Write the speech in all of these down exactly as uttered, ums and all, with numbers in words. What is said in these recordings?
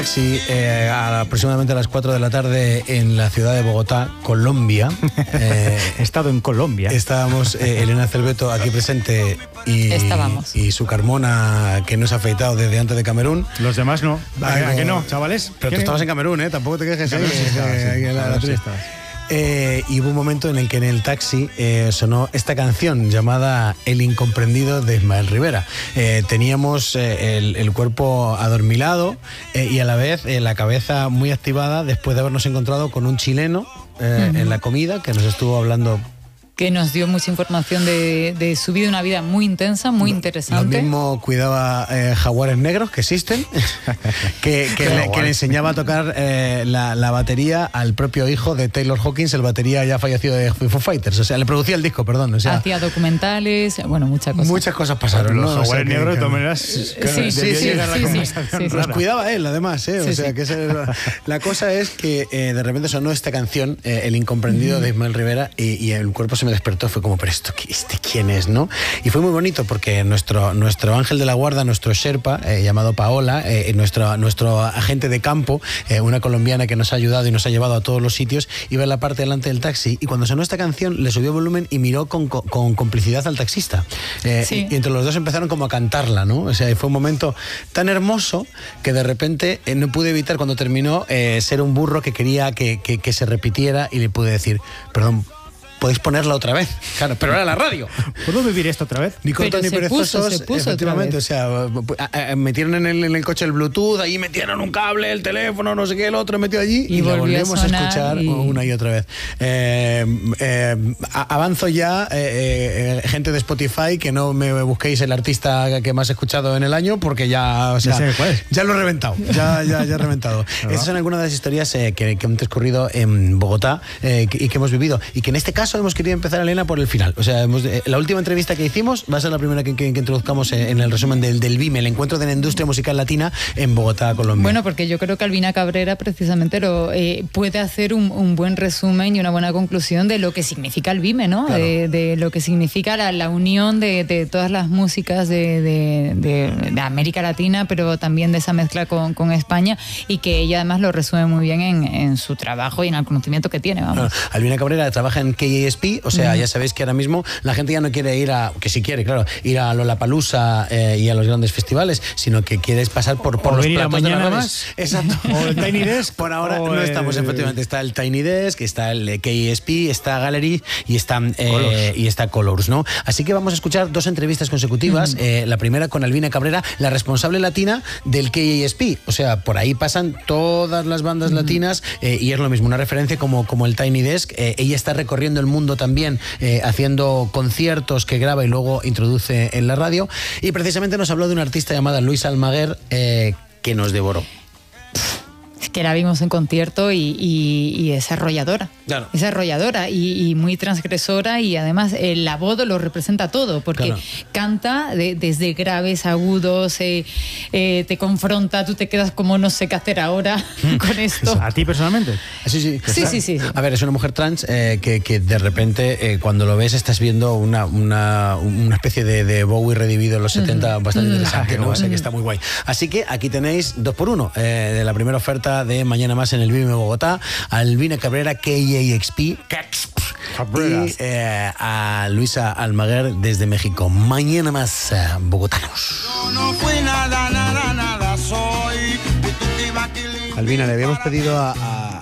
Sí, eh, a aproximadamente a las cuatro de la tarde en la ciudad de Bogotá, Colombia. Eh, He estado en Colombia. Estábamos, eh, Elena Cerveto aquí presente y, Estábamos. y su Carmona que no se ha afeitado desde antes de Camerún. Los demás no. ¿A, Algo... ¿A que no, chavales? Pero tú estabas en Camerún, ¿eh? Tampoco te quejes. Camerún sí estaba, sí. Camerún sí estabas. Eh, y hubo un momento en el que en el taxi eh, sonó esta canción llamada El incomprendido de Ismael Rivera. Eh, teníamos eh, el, el cuerpo adormilado eh, y a la vez eh, la cabeza muy activada después de habernos encontrado con un chileno eh, uh-huh. en la comida que nos estuvo hablando. Que nos dio mucha información de, de su vida, una vida muy intensa, muy interesante. Lo mismo cuidaba eh, jaguares negros que existen, que, que, le, que le enseñaba a tocar eh, la, la batería al propio hijo de Taylor Hawkins, el batería ya fallecido de Foo Fighters. O sea, le producía el disco, perdón. O sea, hacía documentales, bueno, muchas cosas. Muchas cosas pasaron, ¿no? Los jaguares o sea, negros, de todas maneras, sí, sí, sí, llegar sí, la sí, conversación sí, sí. Los cuidaba él, además, ¿eh? Sí, o sea, sí. que esa es la, la cosa es que eh, de repente sonó esta canción, eh, El incomprendido mm. de Ismael Rivera, y, y el cuerpo se me despertó, fue como, pero esto, ¿este quién es, no? Y fue muy bonito porque nuestro, nuestro ángel de la guarda, nuestro Sherpa, eh, llamado Paola, eh, nuestro, nuestro agente de campo, eh, una colombiana que nos ha ayudado y nos ha llevado a todos los sitios, iba en la parte delante del taxi y cuando sonó esta canción le subió volumen y miró con, con, con complicidad al taxista. Eh, sí. y, y entre los dos empezaron como a cantarla, ¿no? O sea, fue un momento tan hermoso que de repente eh, no pude evitar cuando terminó eh, ser un burro que quería que, que, que se repitiera y le pude decir, perdón, podéis ponerla otra vez. Claro, pero era la radio. ¿Puedo vivir esto otra vez? Ni cortos ni perezosos, puso, se puso efectivamente. O sea, a, a, metieron en el, en el coche el Bluetooth, ahí metieron un cable, el teléfono, no sé qué, el otro metió allí y, y la volvemos a, a escuchar y... una y otra vez. Eh, eh, avanzo ya, eh, eh, gente de Spotify, que no me busquéis el artista que más he escuchado en el año, porque ya, o sea, ya, sé cuál es. ya lo he reventado. Ya, ya, ya he reventado. Estas son algunas de las historias eh, que, que han transcurrido en Bogotá eh, que, y que hemos vivido. Y que en este caso hemos querido empezar, Elena, por el final. O sea, hemos, eh, la última entrevista que hicimos va a ser la primera que, que, que introduzcamos en, en el resumen del, del BIME, el Encuentro de la Industria Musical Latina en Bogotá, Colombia. Bueno, porque yo creo que Albina Cabrera precisamente lo eh, puede hacer un, un buen resumen y una buena conclusión de lo que significa el BIME, ¿no? Claro. De, de lo que significa la, la unión de, de todas las músicas de, de, de, de América Latina, pero también de esa mezcla con, con España, y que ella además lo resume muy bien en, en su trabajo y en el conocimiento que tiene, vamos. Claro. Albina Cabrera trabaja en K A S P, o sea, uh-huh. ya sabéis que ahora mismo la gente ya no quiere ir a, que sí quiere, claro, ir a Lollapalooza eh, y a los grandes festivales, sino que quieres pasar por, por los platos de la más. Exacto. O el Tiny Desk. Por ahora o no el... estamos, efectivamente. Está el Tiny Desk, está el K A S P, está Gallery y está, eh, y está Colors, ¿no? Así que vamos a escuchar dos entrevistas consecutivas. Uh-huh. eh, la primera con Albina Cabrera, la responsable latina del K A S P. O sea, por ahí pasan todas las bandas uh-huh. latinas eh, y es lo mismo, una referencia como, como el Tiny Desk. Eh, ella está recorriendo el mundo también, eh, haciendo conciertos que graba y luego introduce en la radio. Y precisamente nos habló de una artista llamada Luisa Almaguer eh, que nos devoró. Es que la vimos en concierto y, y, y es arrolladora. Claro. Es arrolladora y, y muy transgresora, y además eh, la voz lo representa todo, porque claro. canta de, desde graves, agudos, eh, eh, te confronta, tú te quedas como no sé qué hacer ahora con esto. ¿A ti personalmente? Sí, sí. Sí, sí, sí, sí. A ver, es una mujer trans eh, que, que de repente eh, cuando lo ves estás viendo una, una, una especie de, de Bowie redivido en los setenta, uh-huh. bastante uh-huh. interesante, ¿no? O sea, que está muy guay. Así que aquí tenéis dos por uno eh, de la primera oferta de Mañana Más en el BIME Bogotá, Albina Cabrera, K A X P, Cabrera. y eh, a Luisa Almaguer desde México. Mañana Más, eh, bogotanos. Yo no fui nada, nada, nada soy. Albina, le habíamos pedido a, a,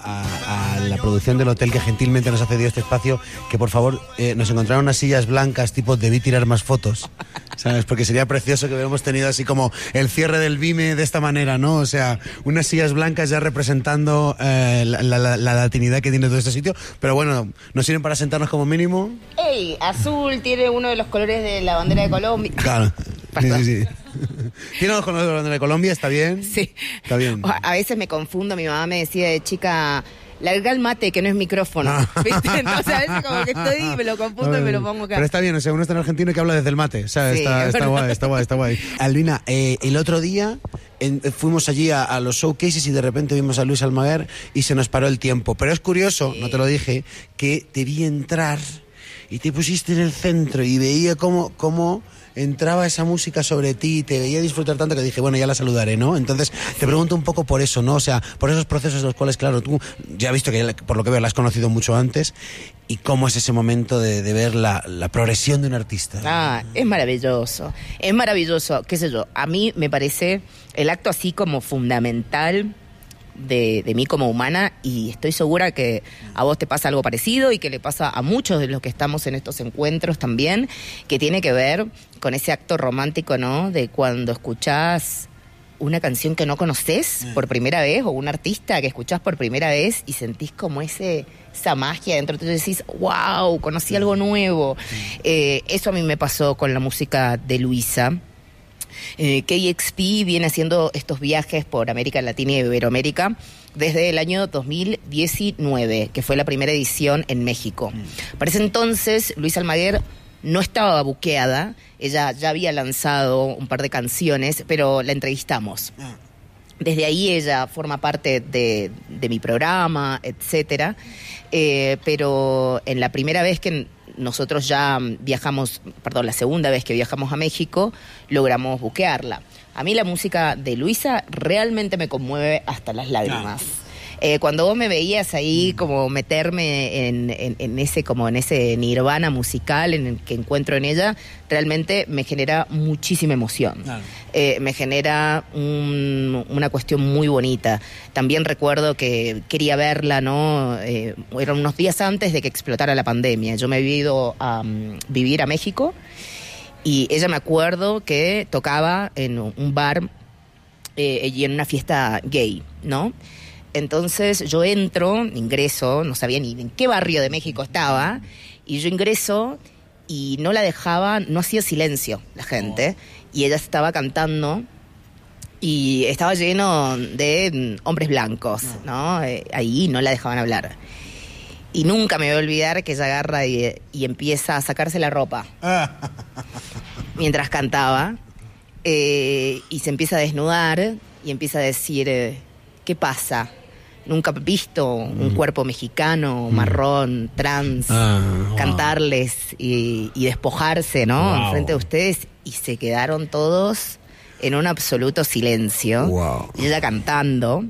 a, a la producción del hotel que gentilmente nos ha cedido este espacio que por favor eh, nos encontraran unas sillas blancas tipo debí tirar más fotos, ¿sabes? Porque sería precioso que hubiéramos tenido así como el cierre del BIME de esta manera, ¿no? O sea, unas sillas blancas ya representando eh, la, la, la latinidad que tiene todo este sitio, pero bueno, nos sirven para sentarnos como mínimo. ¡Ey! Azul tiene uno de los colores de la bandera de Colombia. Claro, sí, sí, sí. ¿Tiene los colores de la bandera de Colombia? ¿Está bien? Sí. Está bien. A veces me confundo, mi mamá me decía de chica, larga el mate que no es micrófono. ¿Viste? Entonces a veces como que estoy y me lo confundo y me lo pongo acá. Pero está bien, o sea, uno está en argentino que habla desde el mate, ¿sabes? Sí, está, está guay, está guay, está guay. Albina, eh, el otro día en, fuimos allí a, a los showcases y de repente vimos a Luis Almaguer y se nos paró el tiempo. Pero es curioso, sí. no te lo dije, que te vi entrar y te pusiste en el centro y veía cómo, cómo entraba esa música sobre ti y te veía disfrutar tanto que dije, bueno, ya la saludaré, ¿no? Entonces te pregunto un poco por eso, ¿no? O sea, por esos procesos de los cuales, claro, tú ya has visto que por lo que veo la has conocido mucho antes, y cómo es ese momento de, de ver la, la progresión de un artista. Ah, es maravilloso, es maravilloso, qué sé yo, a mí me parece el acto así como fundamental de, de mí como humana, y estoy segura que a vos te pasa algo parecido y que le pasa a muchos de los que estamos en estos encuentros también, que tiene que ver con ese acto romántico, ¿no? De cuando escuchás una canción que no conoces por primera vez, o un artista que escuchás por primera vez y sentís como ese, esa magia dentro de ti, decís, wow, conocí algo nuevo. Eh, eso a mí me pasó con la música de Luisa. Eh, K X P viene haciendo estos viajes por América Latina y Iberoamérica desde el año dos mil diecinueve, que fue la primera edición en México. Para ese entonces, Luisa Almaguer no estaba buqueada, ella ya había lanzado un par de canciones, pero la entrevistamos. Desde ahí ella forma parte de, de mi programa, etcétera. Eh, pero en la primera vez que nosotros ya viajamos, perdón, la segunda vez que viajamos a México, logramos buquearla. A mí la música de Luisa realmente me conmueve hasta las lágrimas. Eh, cuando vos me veías ahí como meterme en, en, en ese como en ese nirvana musical en el que encuentro en ella, realmente me genera muchísima emoción. Claro. Eh, me genera un, una cuestión muy bonita. También recuerdo que quería verla, ¿no? Eh, eran unos días antes de que explotara la pandemia. Yo me había ido a um, vivir a México y ella, me acuerdo que tocaba en un bar eh, y en una fiesta gay, ¿no? Entonces yo entro, ingreso, no sabía ni en qué barrio de México estaba, y yo ingreso y no la dejaba, no hacía silencio la gente, y ella estaba cantando y estaba lleno de hombres blancos, ¿no? Eh, ahí no la dejaban hablar. Y nunca me voy a olvidar que ella agarra y, y empieza a sacarse la ropa mientras cantaba, eh, y se empieza a desnudar y empieza a decir, eh, ¿qué pasa? Nunca he visto un mm. cuerpo mexicano, marrón, trans, ah, wow. cantarles y, y despojarse, ¿no? Wow. Enfrente de ustedes, y se quedaron todos en un absoluto silencio. Wow. Y ella cantando.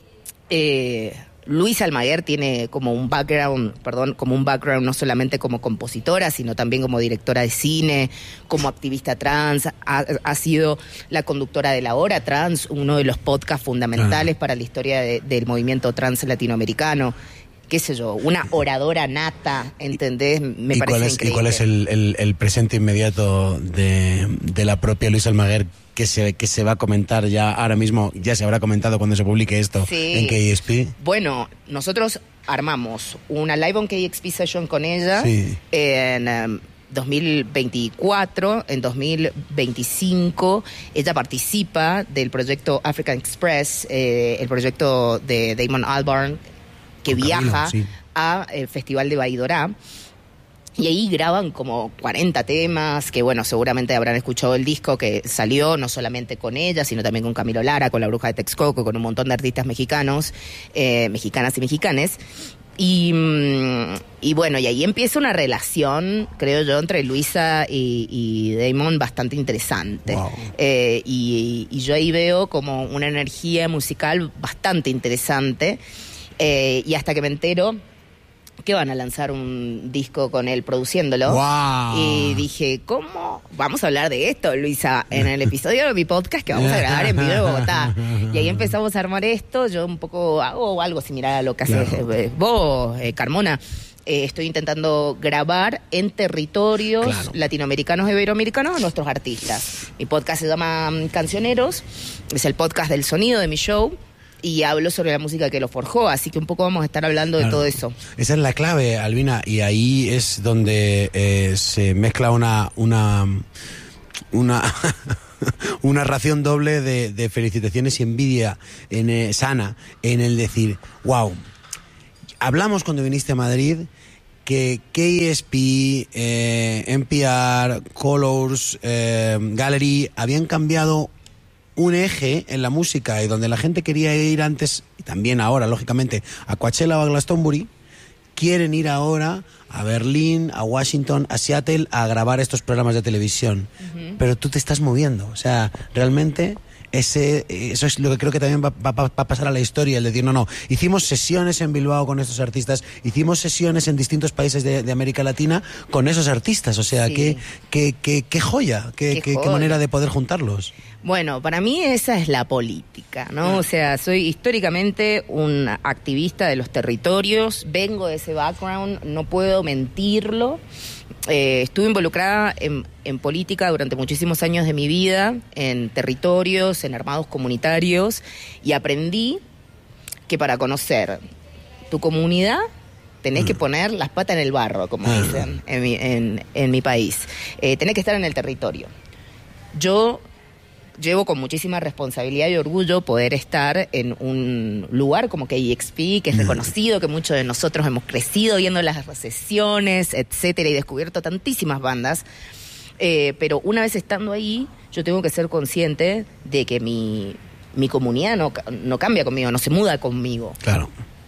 Eh, Luisa Almaguer tiene como un background, perdón, como un background no solamente como compositora, sino también como directora de cine, como activista trans, ha, ha sido la conductora de La Hora Trans, uno de los podcasts fundamentales ah. para la historia de, del movimiento trans latinoamericano. Qué sé yo, una oradora nata, ¿entendés? Me ¿Y parece cuál es, increíble. ¿Y cuál es el, el, el presente inmediato de, de la propia Luisa Almaguer que se, que se va a comentar ya ahora mismo? Ya se habrá comentado cuando se publique esto sí. en K X P. Bueno, nosotros armamos una Live on K X P Session con ella sí. en um, dos mil veinticuatro, en dos mil veinticinco ella participa del proyecto African Express, eh, el proyecto de Damon Albarn, que con viaja Camilo, sí. a el Festival de Baidorá, y ahí graban como cuarenta temas, que bueno, seguramente habrán escuchado el disco que salió, no solamente con ella, sino también con Camilo Lara, con La Bruja de Texcoco, con un montón de artistas mexicanos, eh, mexicanas y mexicanes. Y, y bueno, y ahí empieza una relación, creo yo, entre Luisa y, y Damon bastante interesante. Wow. Eh, y, y yo ahí veo como una energía musical bastante interesante. Eh, y hasta que me entero que van a lanzar un disco con él produciéndolo. Wow. Y dije, ¿cómo? Vamos a hablar de esto, Luisa, en el episodio de mi podcast que vamos a grabar en vivo de Bogotá. Y ahí empezamos a armar esto. Yo un poco hago algo similar a lo que haces claro. eh, vos, eh, Carmona. Eh, estoy intentando grabar en territorios claro. latinoamericanos e iberoamericanos a nuestros artistas. Mi podcast se llama Cancioneros, es el podcast del sonido de mi show. Y hablo sobre la música que lo forjó, así que un poco vamos a estar hablando claro. de todo eso. Esa es la clave, Albina, y ahí es donde eh, se mezcla una una una, una ración doble de, de felicitaciones y envidia en, eh, sana en el decir, wow, hablamos cuando viniste a Madrid que K S P, eh, N P R, Colors, eh, Gallery habían cambiado un eje en la música, y donde la gente quería ir antes, y también ahora, lógicamente, a Coachella o a Glastonbury, K quieren ir ahora a Berlín, a Washington, a Seattle a grabar estos programas de televisión. Uh-huh. Pero tú te estás moviendo. O sea, realmente ese, eso es lo que creo que también va, va, va a pasar a la historia, el decir, no, no, hicimos sesiones en Bilbao con estos artistas, hicimos sesiones en distintos países de, de América Latina con esos artistas. O sea, sí. qué, qué, qué, qué joya, qué, qué, qué, joya. Qué manera de poder juntarlos. Bueno, para mí esa es la política, ¿no? O sea, soy históricamente un activista de los territorios, vengo de ese background, no puedo mentirlo. Eh, estuve involucrada en, en política durante muchísimos años de mi vida, en territorios, en armados comunitarios, y aprendí que para conocer tu comunidad tenés que poner las patas en el barro, como dicen en mi, en, en mi país. Eh, tenés que estar en el territorio. Yo llevo con muchísima responsabilidad y orgullo poder estar en un lugar como K X P, que es reconocido, que muchos de nosotros hemos crecido viendo las sesiones, etcétera, y descubierto tantísimas bandas. Eh, pero una vez estando ahí, yo tengo que ser consciente de que mi, mi comunidad no, no cambia conmigo, no se muda conmigo. Claro.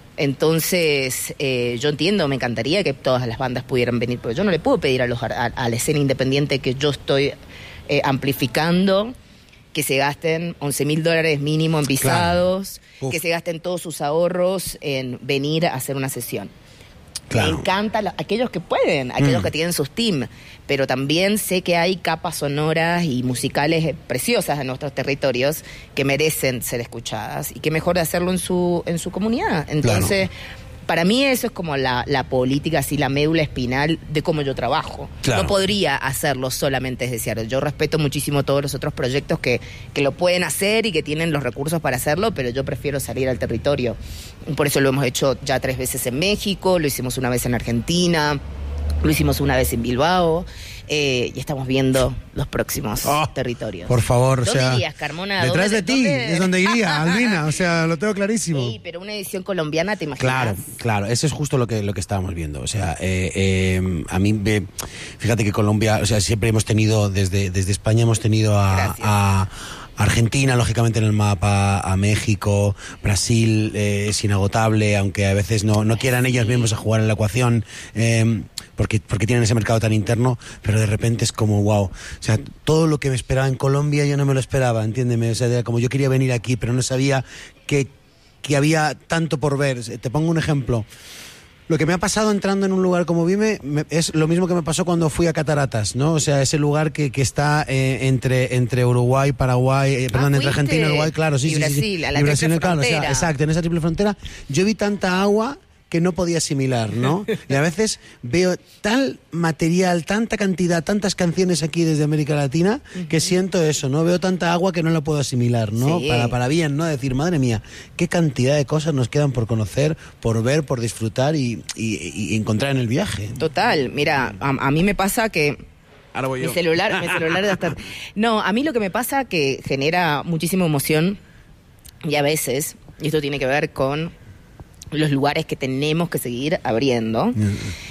Entonces, eh, yo entiendo, me encantaría que todas las bandas pudieran venir, pero yo no le puedo pedir a, los, a, a la escena independiente que yo estoy eh, amplificando que se gasten once mil dólares mínimo en visados, claro. que se gasten todos sus ahorros en venir a hacer una sesión. Claro. Me encanta la, aquellos que pueden, aquellos mm. que tienen sus teams, pero también sé que hay capas sonoras y musicales preciosas en nuestros territorios que merecen ser escuchadas y que mejor hacerlo en su en su comunidad. Entonces, claro. para mí eso es como la, la política, así la médula espinal de cómo yo trabajo. Claro. No podría hacerlo solamente desde Seattle. Yo respeto muchísimo todos los otros proyectos que, que lo pueden hacer y que tienen los recursos para hacerlo, pero yo prefiero salir al territorio. Por eso lo hemos hecho ya tres veces en México, lo hicimos una vez en Argentina, lo hicimos una vez en Bilbao. Eh, y estamos viendo los próximos oh, territorios. Por favor, o ¿Dónde sea, irías, Carmona? Detrás ¿Dónde, de ti dónde? es donde iría, Albina, o sea, lo tengo clarísimo. Sí, pero una edición colombiana, ¿te imaginas? Claro, claro, eso es justo lo que lo que estábamos viendo. O sea, eh, eh, a mí, eh, fíjate que Colombia, o sea, siempre hemos tenido, desde, desde España hemos tenido a, a Argentina, lógicamente, en el mapa, a México, Brasil eh, es inagotable, aunque a veces no, no quieran ellos mismos a jugar en la ecuación, eh, porque, porque tienen ese mercado tan interno, pero de repente es como wow. O sea, todo lo que me esperaba en Colombia yo no me lo esperaba, entiéndeme. O sea, era como yo quería venir aquí, pero no sabía que, que había tanto por ver. Te pongo un ejemplo. Lo que me ha pasado entrando en un lugar como Vime me, es lo mismo que me pasó cuando fui a Cataratas, ¿no? O sea, ese lugar que, que está eh, entre, entre Uruguay, Paraguay, eh, perdón, ah, entre Argentina y Uruguay, claro, sí, y sí, Brasil, sí, sí. a la y Brasil, triple claro, o frontera. sea, exacto, en esa triple frontera yo vi tanta agua que no podía asimilar, ¿no? Y a veces veo tal material, tanta cantidad, tantas canciones aquí desde América Latina, uh-huh. que siento eso, ¿no? Veo tanta agua que no la puedo asimilar, ¿no? Sí. Para, para bien, ¿no? Decir, madre mía, qué cantidad de cosas nos quedan por conocer, por ver, por disfrutar y, y, y encontrar en el viaje. Total, mira, a, a mí me pasa que Ahora voy yo. mi celular, mi celular ya está... No, a mí lo que me pasa que genera muchísima emoción y a veces, y esto tiene que ver con los lugares que tenemos que seguir abriendo, mm.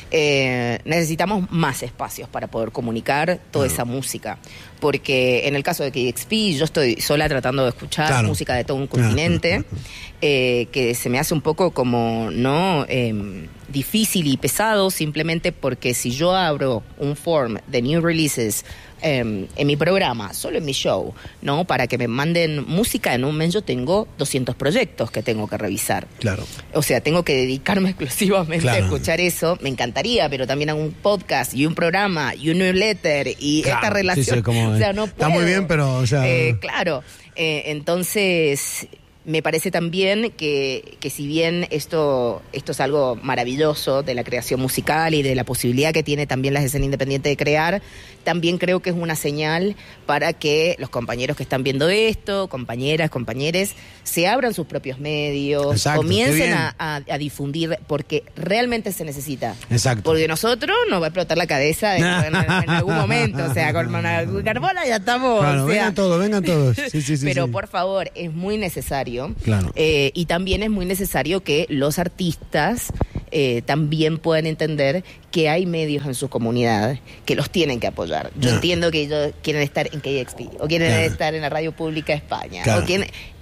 eh, necesitamos más espacios para poder comunicar toda mm. esa música. Porque en el caso de K X P, yo estoy sola tratando de escuchar claro. música de todo un continente, claro. eh, que se me hace un poco como, ¿no? Eh, difícil y pesado, simplemente porque si yo abro un form de new releases eh, en mi programa, solo en mi show, ¿no? Para que me manden música, en un mes yo tengo doscientos proyectos que tengo que revisar. Claro. O sea, tengo que dedicarme exclusivamente claro. a escuchar eso. Me encantaría, pero también hago un podcast y un programa y un newsletter y claro. esta relación. Sí, sí, como, o sea, no está puedo. muy bien, pero, o sea... Eh, claro. Eh, entonces... Me parece también que, que si bien esto, esto es algo maravilloso de la creación musical y de la posibilidad que tiene también la escena independiente de crear, también creo que es una señal para que los compañeros que están viendo esto, compañeras, compañeros, se abran sus propios medios, exacto, comiencen a, a, a difundir, porque realmente se necesita. Exacto. Porque nosotros nos va a explotar la cabeza en, en, en algún momento, o sea, con una Carmona ya estamos. Claro, o sea, vengan todos, vengan todos. Sí, sí, sí, pero sí. por favor, es muy necesario. Claro. Eh, y también es muy necesario que los artistas eh, también puedan entender que hay medios en su comunidad que los tienen que apoyar. Yo no. entiendo que ellos quieren estar en K X P o quieren claro. estar en la radio pública de España. Claro. O quieren,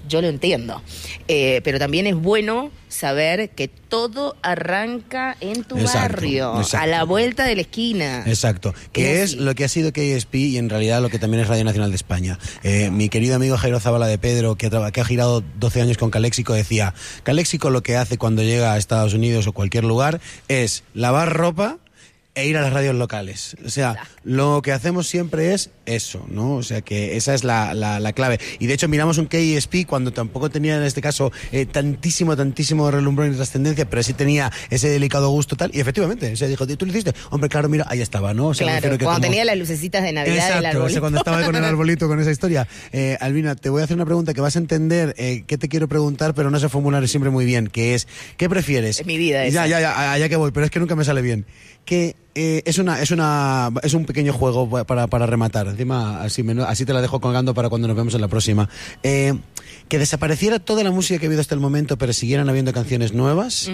yo lo entiendo. Eh, pero también es bueno saber que todo arranca en tu Exacto, barrio, exacto. a la vuelta de la esquina. Exacto, que Es es así. lo que ha sido K S P y en realidad lo que también es Radio Nacional de España. Eh, mi querido amigo Jairo Zabala de Pedro, que ha, traba- que ha girado doce años con Caléxico, decía, Caléxico lo que hace cuando llega a Estados Unidos o cualquier lugar es lavar ropa e ir a las radios locales. O sea, lo que hacemos siempre es eso, ¿no? O sea, que esa es la, la, la clave. Y de hecho miramos un K S P cuando tampoco tenía en este caso eh, tantísimo, tantísimo relumbrón y trascendencia, pero sí tenía ese delicado gusto tal. Y efectivamente, o sea, dijo, ¿tú lo hiciste? Hombre, claro, mira, ahí estaba, ¿no? O sea, me Claro, refiero que cuando como- tenía las lucecitas de Navidad Exacto, del arbolito. o sea, cuando estaba ahí con el arbolito, con esa historia. Eh, Albina, te voy a hacer una pregunta que vas a entender eh, qué te quiero preguntar, pero no sé formular siempre muy bien, que es, ¿qué prefieres? Es mi vida Ya, esa. ya, ya, allá que voy, pero es que nunca me sale bien. Que eh, es una es una es un pequeño juego para, para rematar. Encima, así, me- así te la dejo colgando para cuando nos vemos en la próxima. Eh, que desapareciera toda la música que ha habido hasta el momento, pero siguieran habiendo canciones nuevas,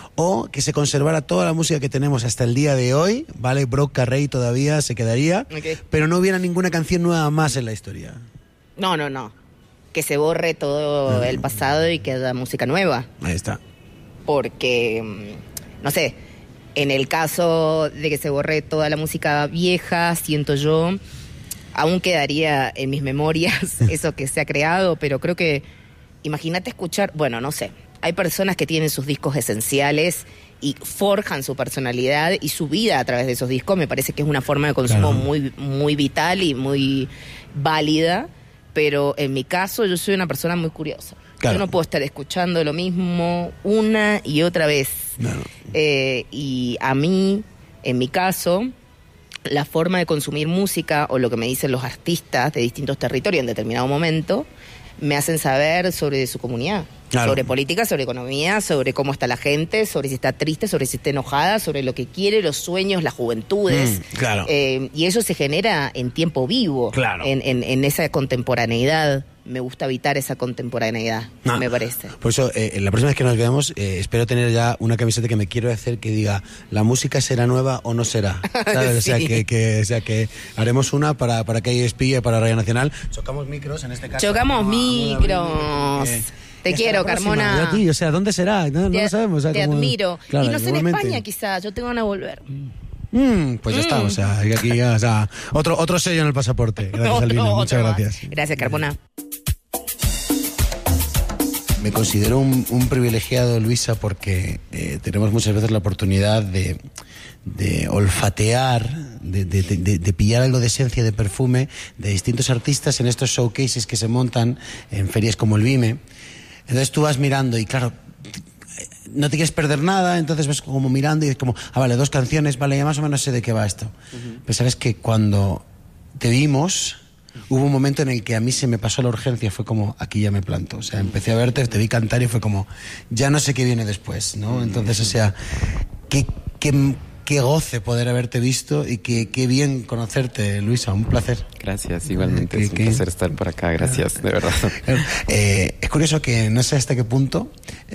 o que se conservara toda la música que tenemos hasta el día de hoy, ¿vale? Brock Carrey todavía se quedaría, Ok. pero no hubiera ninguna canción nueva más en la historia. No, no, no. Que se borre todo el pasado y que haya música nueva. Ahí está. Porque, mm, no sé, en el caso de que se borre toda la música vieja, siento yo, aún quedaría en mis memorias eso que se ha creado, pero creo que, imagínate escuchar, bueno, no sé, hay personas que tienen sus discos esenciales y forjan su personalidad y su vida a través de esos discos. Me parece que es una forma de consumo Claro. muy, muy vital y muy válida, pero en mi caso yo soy una persona muy curiosa. Claro. Yo no puedo estar escuchando lo mismo una y otra vez. No, no. Eh, y a mí, en mi caso, la forma de consumir música o lo que me dicen los artistas de distintos territorios en determinado momento me hacen saber sobre su comunidad. Claro. Sobre política, sobre economía, sobre cómo está la gente, sobre si está triste, sobre si está enojada, sobre lo que quiere, los sueños, las juventudes. Mm, claro. Eh, y eso se genera en tiempo vivo, Claro. en, en, en esa contemporaneidad. Me gusta evitar esa contemporaneidad, No. me parece. Por eso, eh, la próxima vez que nos veamos, eh, espero tener ya una camiseta que me quiero hacer que diga, ¿la música será nueva o no será? ¿Sabes? O sea, Sí. que, que, o sea, que haremos una para, para K S P y para Radio Nacional. Chocamos micros en este caso. Chocamos Ah, micros. eh, Te hasta quiero, la próxima. Carmona. Y a ti, o sea, ¿dónde será? No, no Te, lo sabemos. o sea, te como- admiro. Claro, y no sé en igualmente. España quizás, yo tengo ganas de volver. Mm, pues ya está, o sea, que aquí ya, o sea, otro, otro sello en el pasaporte. Gracias, Otro- Albina, otro muchas más. gracias. Gracias, Carmona. Me considero un, un privilegiado, Luisa, porque eh, tenemos muchas veces la oportunidad de, de olfatear, de, de, de, de pillar algo de esencia, de perfume de distintos artistas en estos showcases que se montan en ferias como el Vime. Entonces tú vas mirando y claro, no te quieres perder nada, entonces vas como mirando y es como, ah, vale, dos canciones, vale, ya más o menos sé de qué va esto. Uh-huh. Pero sabes que cuando te vimos, hubo un momento en el que a mí se me pasó la urgencia, fue como, aquí ya me planto. O sea, empecé a verte, te vi cantar y fue como, ya no sé qué viene después, ¿no? Entonces, o sea, qué, qué, qué goce poder haberte visto y qué, qué bien conocerte, Luisa, un placer. Gracias, igualmente, ¿Qué, es un qué? placer estar por acá, gracias, de verdad. Eh, es curioso que no sé hasta qué punto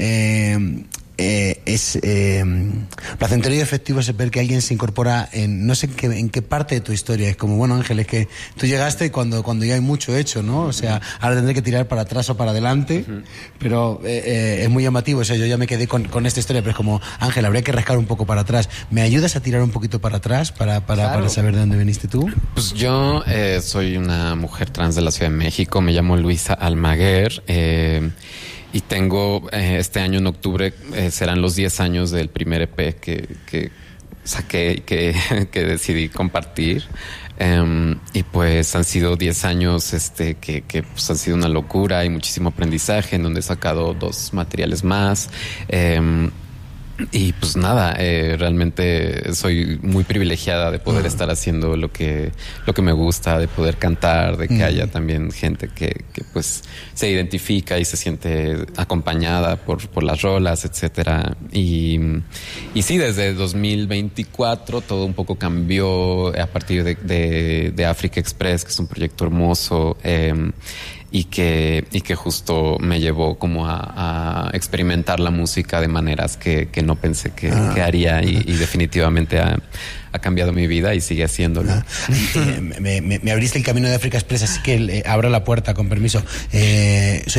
eh, eh, es eh, placentero y efectivo es ver que alguien se incorpora en no sé en qué, en qué parte de tu historia. Es como, bueno, Ángel, es que tú llegaste cuando, cuando ya hay mucho hecho, ¿no? O sea, ahora tendré que tirar para atrás o para adelante, uh-huh. pero eh, eh, es muy llamativo. O sea, yo ya me quedé con, con esta historia, pero es como, Ángel, habría que rascar un poco para atrás. ¿Me ayudas a tirar un poquito para atrás para, para, claro. para saber de dónde viniste tú? Pues yo eh, soy una mujer trans de la Ciudad de México, me llamo Luisa Almaguer, eh, y tengo, eh, este año en octubre, eh, serán los diez años del primer E P que, que saqué y que, que decidí compartir. Um, y pues han sido diez años este, que, que pues han sido una locura y muchísimo aprendizaje, en donde he sacado dos materiales más. Um, Y pues nada, eh, realmente soy muy privilegiada de poder uh-huh. estar haciendo lo que lo que me gusta, de poder cantar, de que uh-huh. haya también gente que, que pues se identifica y se siente acompañada por, por las rolas, etcétera. Y, y sí, desde dos mil veinticuatro todo un poco cambió a partir de, de, de Africa Express, que es un proyecto hermoso. Eh, y que, y que justo me llevó como a, a experimentar la música de maneras que, que no pensé que, ah, que haría y, y definitivamente ha, ha cambiado mi vida y sigue haciéndolo. Ah, eh, me, me, me abriste el camino de África Express, así que eh, abro la puerta, con permiso. Eh, soy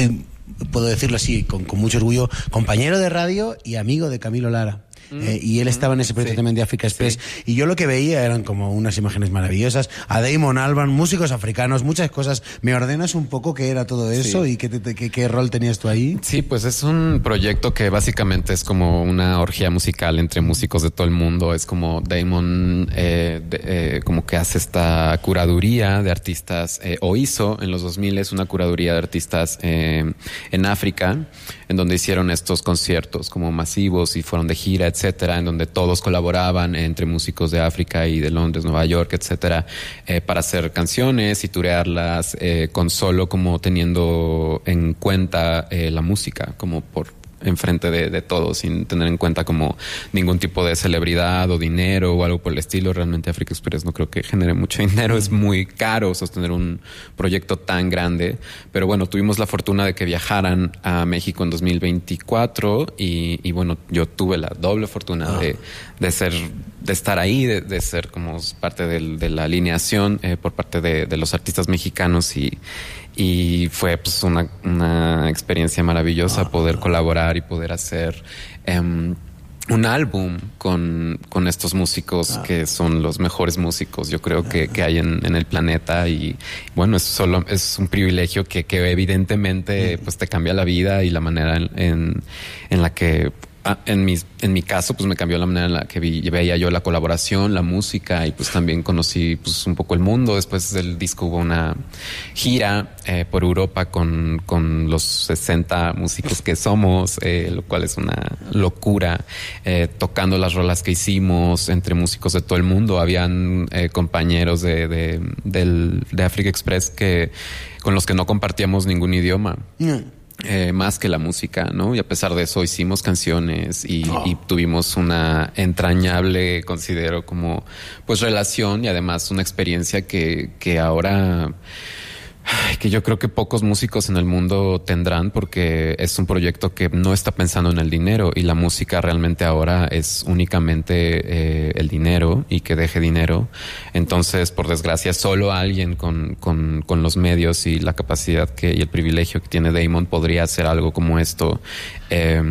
puedo decirlo así, con, con mucho orgullo, compañero de radio y amigo de Camilo Lara. Eh, y él estaba en ese proyecto sí. también de Africa Express sí. y yo lo que veía eran como unas imágenes maravillosas, a Damon Albarn, músicos africanos, muchas cosas. ¿Me ordenas un poco qué era todo eso sí. y qué, te, qué, qué rol tenías tú ahí? Sí, pues es un proyecto que básicamente es como una orgía musical entre músicos de todo el mundo. Es como Damon eh, de, eh, como que hace esta curaduría de artistas eh, o hizo en los dos mil una curaduría de artistas eh, en África, en donde hicieron estos conciertos como masivos y fueron de gira, etcétera, en donde todos colaboraban entre músicos de África y de Londres, Nueva York, etcétera, eh, para hacer canciones y turearlas eh, con solo como teniendo en cuenta eh, la música, como por enfrente de, de todo, sin tener en cuenta como ningún tipo de celebridad o dinero o algo por el estilo. Realmente Africa Express no creo que genere mucho dinero, es muy caro sostener un proyecto tan grande, pero bueno, tuvimos la fortuna de que viajaran a México en dos mil veinticuatro y, y bueno, yo tuve la doble fortuna ah. de, de ser, de estar ahí, de, de ser como parte del, de la alineación eh, por parte de, de los artistas mexicanos y Y fue pues una, una experiencia maravillosa poder colaborar y poder hacer um, un álbum con, con estos músicos que son los mejores músicos, yo creo que, que hay en, en el planeta. Y bueno, es solo es un privilegio que, que evidentemente pues te cambia la vida y la manera en, en, en la que en mi, en mi caso, pues me cambió la manera en la que vi, veía yo la colaboración, la música, y pues también conocí pues un poco el mundo. Después del disco hubo una gira eh, por Europa con, con los sesenta músicos que somos, eh, lo cual es una locura, eh, tocando las rolas que hicimos entre músicos de todo el mundo. Habían eh, compañeros de, de, del, de Africa Express que, con los que no compartíamos ningún idioma. Mm. Eh, más que la música, ¿no? Y a pesar de eso hicimos canciones y, oh. y tuvimos una entrañable, considero, como pues relación y además una experiencia que, que ahora que yo creo que pocos músicos en el mundo tendrán, porque es un proyecto que no está pensando en el dinero, y la música realmente ahora es únicamente eh, el dinero y que deje dinero. Entonces, por desgracia, solo alguien con, con, con los medios y la capacidad que, y el privilegio que tiene Damon podría hacer algo como esto. Eh,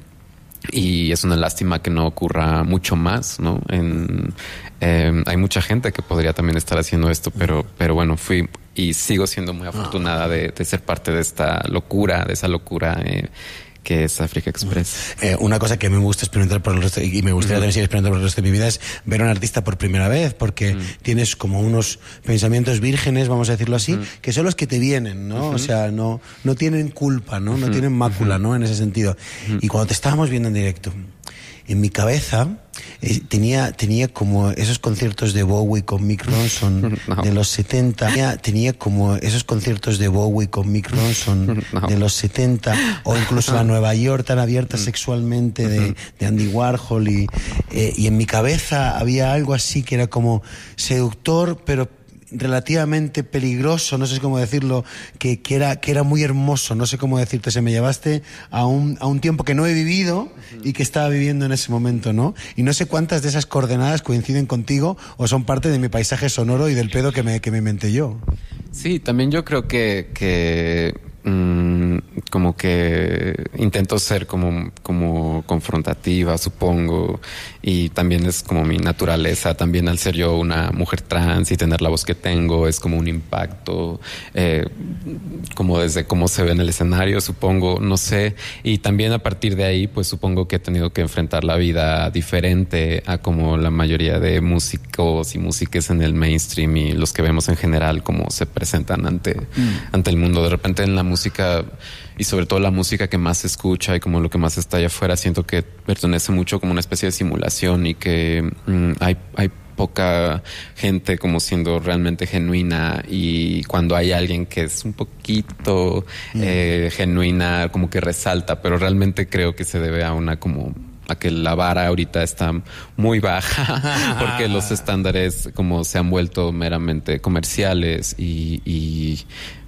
Y es una lástima que no ocurra mucho más, ¿no? En, eh, hay mucha gente que podría también estar haciendo esto, pero, pero bueno, fui y sigo siendo muy afortunada de, de ser parte de esta locura, de esa locura eh, que es Africa Express. Eh, una cosa que me gusta experimentar por el resto, y me gustaría uh-huh. también seguir experimentando por el resto de mi vida, es ver a un artista por primera vez, porque uh-huh. tienes como unos pensamientos vírgenes, vamos a decirlo así, uh-huh. que son los que te vienen, ¿no? Uh-huh. O sea, no, no tienen culpa, ¿no? Uh-huh. No tienen mácula, uh-huh. ¿no? En ese sentido. Uh-huh. Y cuando te estábamos viendo en directo, en mi cabeza eh, tenía, tenía como esos conciertos de Bowie con Mick Ronson no. de los setenta. Tenía, tenía como esos conciertos de Bowie con Mick Ronson no. de los setenta, o incluso la Nueva York tan abierta sexualmente de, de Andy Warhol. Y, eh, y en mi cabeza había algo así que era como seductor, pero relativamente peligroso, no sé cómo decirlo, que, que, era, que era muy hermoso, no sé cómo decirte. Se me llevaste a un, a un tiempo que no he vivido y que estaba viviendo en ese momento, ¿no? Y no sé cuántas de esas coordenadas coinciden contigo o son parte de mi paisaje sonoro y del pedo que me, que me inventé yo. Sí, también yo creo que, que mmm, como que intento ser como, como confrontativa, supongo, y también es como mi naturaleza. También al ser yo una mujer trans y tener la voz que tengo es como un impacto, eh, como desde cómo se ve en el escenario, supongo, no sé. Y también a partir de ahí, pues supongo que he tenido que enfrentar la vida diferente a como la mayoría de músicos y músicas en el mainstream y los que vemos en general, como se presentan ante, mm. ante el mundo. De repente en la música, y sobre todo la música que más se escucha y como lo que más está allá afuera, siento que pertenece mucho como una especie de simulación, y que mm, hay, hay poca gente como siendo realmente genuina, y cuando hay alguien que es un poquito mm. eh, genuina, como que resalta, pero realmente creo que se debe a una como a que la vara ahorita está muy baja porque los estándares como se han vuelto meramente comerciales, y, y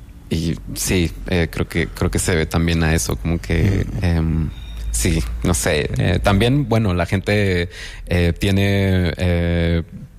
Y sí, eh, creo que creo que se ve también a eso, como que eh, sí, no sé. Eh, también, bueno, la gente eh, tiene eh,